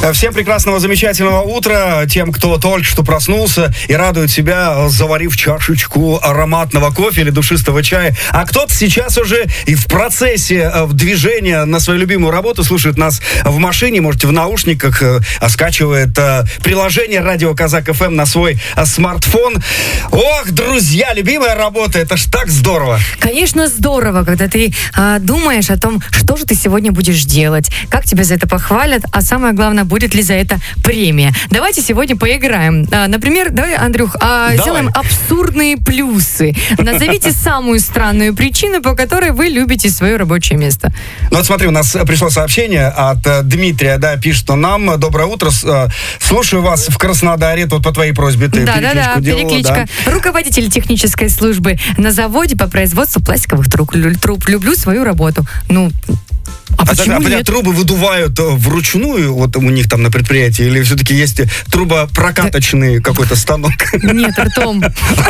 Всем прекрасного, замечательного утра тем, кто только что проснулся и радует себя, заварив чашечку ароматного кофе или душистого чая. А кто-то сейчас уже и в процессе движения на свою любимую работу слушает нас в машине, может, в наушниках, скачивает приложение «Радио Казак ФМ» на свой смартфон. Ох, друзья, любимая работа, это ж так здорово. Конечно, здорово, когда ты думаешь о том, что же ты сегодня будешь делать, как тебя за это похвалят, а самое главное, будет ли за это премия. Давайте сегодня поиграем. Например, давай, Андрюх, сделаем абсурдные плюсы. Назовите самую странную причину, по которой вы любите свое рабочее место. Ну вот смотри, у нас пришло сообщение от Дмитрия, да, пишет он нам: доброе утро, слушаю вас в Краснодаре, тут по твоей просьбе ты перекличку делала. Перекличка. Да. Руководитель технической службы на заводе по производству пластиковых труб. Люблю свою работу. Ну, почему нет? Трубы выдувают вручную, вот у них там на предприятии, или все-таки есть трубопрокаточный какой-то станок? Нет, ртом.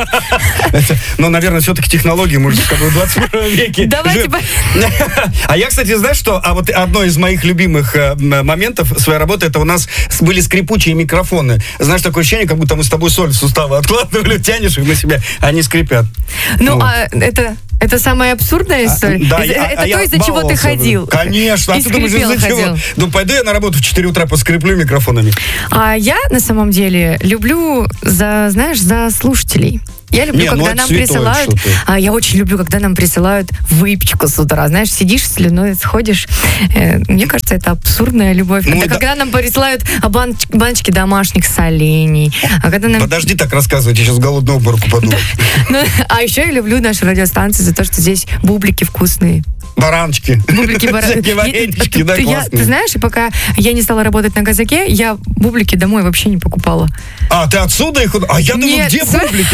Ну, наверное, все-таки технологии, может, с тобой в 21 веке. Давайте. А я, кстати, знаешь, что? А вот одно из моих любимых моментов своей работы, это у нас были скрипучие микрофоны. Знаешь, такое ощущение, как будто мы с тобой соль в суставы откладывали, тянешь их на себя, они скрипят. Ну, а это самая абсурдная история? Да, это то, из-за чего ты ходил? Конечно. И скрипел, ходил. Ну, пойду я на работу в 4 утра поскреплю микрофонами. А я, на самом деле, люблю за слушателей. Я люблю, когда нам присылают... Я очень люблю, когда нам присылают выпечку с утра. Знаешь, сидишь, слюной сходишь. Мне кажется, это абсурдная любовь. Когда нам присылают баночки домашних солений. Подожди так рассказывать, я сейчас в голодную обморок упаду. А еще я люблю нашу радиостанцию за то, что здесь бублики вкусные. Баранчики. Бублики, варенички, да, классные. Ты знаешь, и пока я не стала работать на Казаке, я бублики домой вообще не покупала. А, ты отсюда их? А я думаю, где бублики?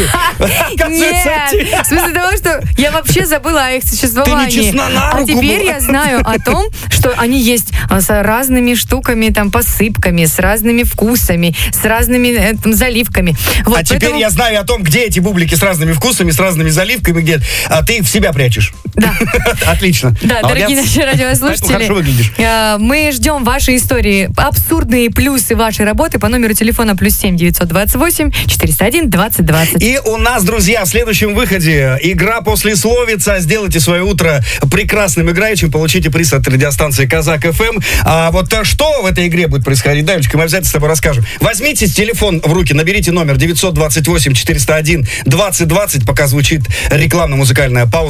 Нет, в смысле того, что я вообще забыла о их существовании. Ты нечестна на руку. А теперь я знаю о том, что они есть с разными штуками, там, посыпками, с разными вкусами, с разными заливками. Вот, теперь я знаю о том, где эти бублики с разными вкусами, с разными заливками, где ты их в себя прячешь. Да. Отлично. Да, дорогие наши радиослушатели, хорошо выглядишь. Мы ждем ваши истории, абсурдные плюсы вашей работы по номеру телефона +7 928 401 2020. И у нас, друзья, в следующем выходе игра послесловица. Сделайте свое утро прекрасным играющим, получите приз от радиостанции Казак ФМ. А вот что в этой игре будет происходить, Давичка, мы обязательно с тобой расскажем. Возьмите телефон в руки, наберите номер 928 401 2020, пока звучит рекламно-музыкальная пауза.